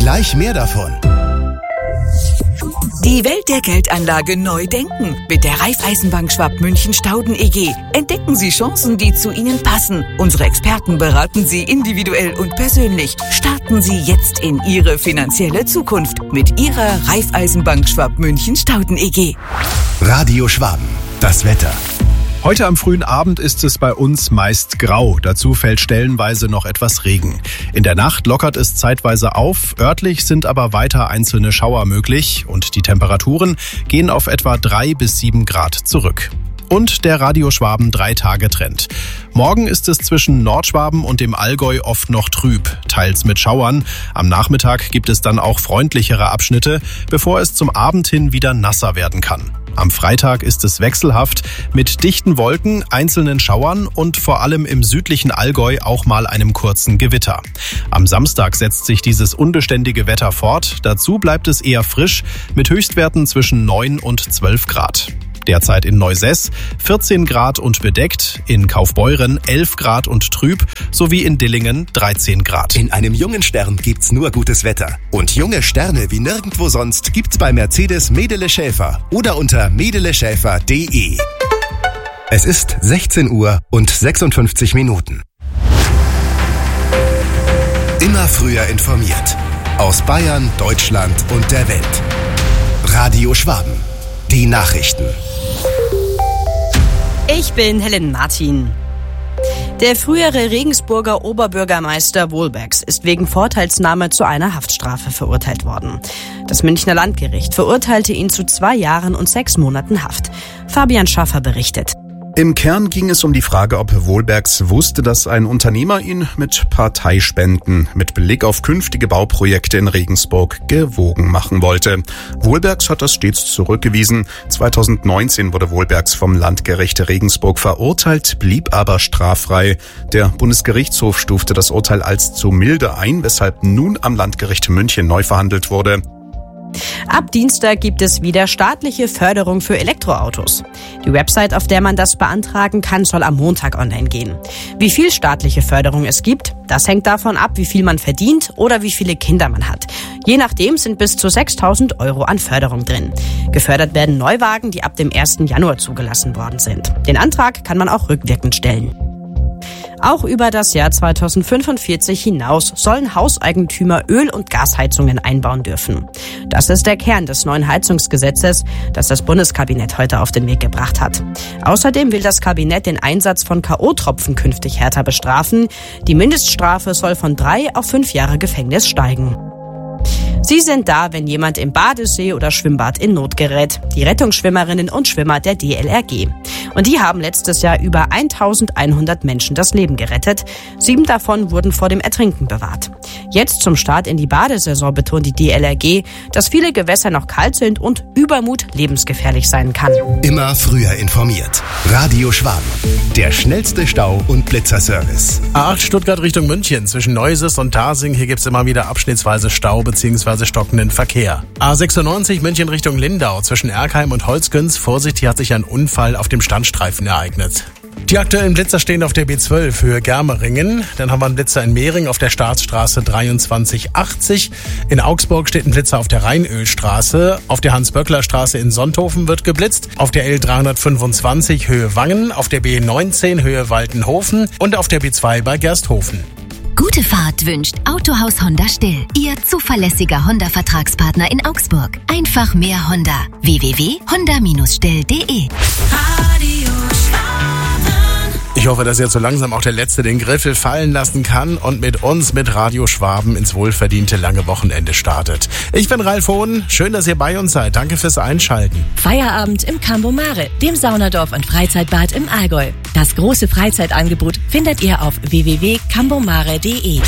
Gleich mehr davon. Die Welt der Geldanlage neu denken. Mit der Raiffeisenbank Schwab-München-Stauden EG. Entdecken Sie Chancen, die zu Ihnen passen. Unsere Experten beraten Sie individuell und persönlich. Starten Sie jetzt in Ihre finanzielle Zukunft mit Ihrer Raiffeisenbank Schwab-München-Stauden EG. Radio Schwaben, das Wetter. Heute am frühen Abend ist es bei uns meist grau. Dazu fällt stellenweise noch etwas Regen. In der Nacht lockert es zeitweise auf. Örtlich sind aber weiter einzelne Schauer möglich und die Temperaturen gehen auf etwa 3 bis 7 Grad zurück. Und der Radio Schwaben 3-Tage-Trend. Morgen ist es zwischen Nordschwaben und dem Allgäu oft noch trüb, teils mit Schauern. Am Nachmittag gibt es dann auch freundlichere Abschnitte, bevor es zum Abend hin wieder nasser werden kann. Am Freitag ist es wechselhaft mit dichten Wolken, einzelnen Schauern und vor allem im südlichen Allgäu auch mal einem kurzen Gewitter. Am Samstag setzt sich dieses unbeständige Wetter fort. Dazu bleibt es eher frisch mit Höchstwerten zwischen 9 und 12 Grad. Derzeit in Neusess 14 Grad und bedeckt, in Kaufbeuren 11 Grad und trüb, sowie in Dillingen 13 Grad. In einem jungen Stern gibt's nur gutes Wetter. Und junge Sterne wie nirgendwo sonst gibt's bei Mercedes Medele Schäfer oder unter medeleschäfer.de. Es ist 16 Uhr und 56 Minuten. Immer früher informiert. Aus Bayern, Deutschland und der Welt. Radio Schwaben. Die Nachrichten. Ich bin Helen Martin. Der frühere Regensburger Oberbürgermeister Wohlbergs ist wegen Vorteilsnahme zu einer Haftstrafe verurteilt worden. Das Münchner Landgericht verurteilte ihn zu 2 Jahren und 6 Monaten Haft. Fabian Schaffer berichtet. Im Kern ging es um die Frage, ob Wohlbergs wusste, dass ein Unternehmer ihn mit Parteispenden mit Blick auf künftige Bauprojekte in Regensburg gewogen machen wollte. Wohlbergs hat das stets zurückgewiesen. 2019 wurde Wohlbergs vom Landgericht Regensburg verurteilt, blieb aber straffrei. Der Bundesgerichtshof stufte das Urteil als zu milde ein, weshalb nun am Landgericht München neu verhandelt wurde. Ab Dienstag gibt es wieder staatliche Förderung für Elektroautos. Die Website, auf der man das beantragen kann, soll am Montag online gehen. Wie viel staatliche Förderung es gibt, das hängt davon ab, wie viel man verdient oder wie viele Kinder man hat. Je nachdem sind bis zu 6.000 € an Förderung drin. Gefördert werden Neuwagen, die ab dem 1. Januar zugelassen worden sind. Den Antrag kann man auch rückwirkend stellen. Auch über das Jahr 2045 hinaus sollen Hauseigentümer Öl- und Gasheizungen einbauen dürfen. Das ist der Kern des neuen Heizungsgesetzes, das das Bundeskabinett heute auf den Weg gebracht hat. Außerdem will das Kabinett den Einsatz von K.O.-Tropfen künftig härter bestrafen. Die Mindeststrafe soll von 3 auf 5 Jahre Gefängnis steigen. Sie sind da, wenn jemand im Badesee oder Schwimmbad in Not gerät. Die Rettungsschwimmerinnen und Schwimmer der DLRG. Und die haben letztes Jahr über 1100 Menschen das Leben gerettet. 7 davon wurden vor dem Ertrinken bewahrt. Jetzt zum Start in die Badesaison betont die DLRG, dass viele Gewässer noch kalt sind und Übermut lebensgefährlich sein kann. Immer früher informiert. Radio Schwaben. Der schnellste Stau- und Blitzerservice. A8 Stuttgart Richtung München. Zwischen Neusess und Tarsing. Hier gibt's immer wieder abschnittsweise Stau bzw. stockenden Verkehr. A96 München Richtung Lindau. Zwischen Erkheim und Holzgünz. Vorsicht, hier hat sich ein Unfall auf dem Standstreifen ereignet. Die aktuellen Blitzer stehen auf der B12 Höhe Germeringen. Dann haben wir einen Blitzer in Mehring auf der Staatsstraße 2380. In Augsburg steht ein Blitzer auf der Rheinölstraße. Auf der Hans-Böckler-Straße in Sonthofen wird geblitzt. Auf der L325 Höhe Wangen. Auf der B19 Höhe Waltenhofen. Und auf der B2 bei Gersthofen. Gute Fahrt wünscht Autohaus Honda Still. Ihr zuverlässiger Honda-Vertragspartner in Augsburg. Einfach mehr Honda. www.honda-still.de. Ich hoffe, dass jetzt so langsam auch der Letzte den Griffel fallen lassen kann und mit uns, mit Radio Schwaben, ins wohlverdiente lange Wochenende startet. Ich bin Ralf Hohn. Schön, dass ihr bei uns seid. Danke fürs Einschalten. Feierabend im Cambo Mare, dem Saunadorf und Freizeitbad im Allgäu. Das große Freizeitangebot findet ihr auf www.cambomare.de.